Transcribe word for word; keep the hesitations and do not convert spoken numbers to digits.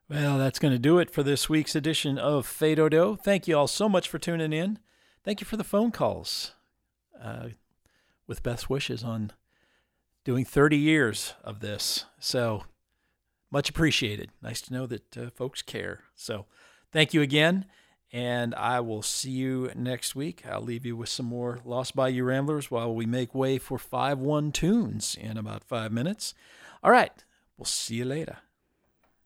Well, that's going to do it for this week's edition of Fade Odo. Thank you all so much for tuning in. Thank you for the phone calls uh, with best wishes on doing thirty years of this. So much appreciated. Nice to know that uh, folks care. So thank you again, and I will see you next week. I'll leave you with some more Lost Bayou Ramblers while we make way for five one tunes in about five minutes. All right, we'll see you later.